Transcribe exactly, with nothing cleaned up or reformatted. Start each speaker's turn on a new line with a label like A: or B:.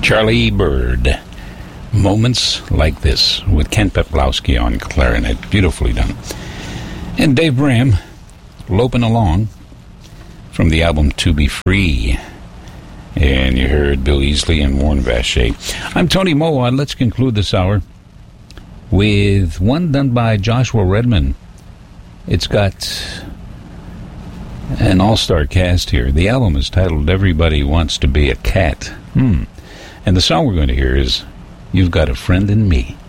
A: Charlie Bird. Moments Like This with Ken Peplowski on clarinet. Beautifully done. And Dave Bram, Loping Along from the album To Be Free. And you heard Bill Easley and Warren Vacher. I'm Tony Mowat. Let's conclude this hour with one done by Joshua Redman. It's got an all-star cast here. The album is titled Everybody Wants to Be a Cat. Hmm. And the song we're going to hear is You've Got a Friend in Me.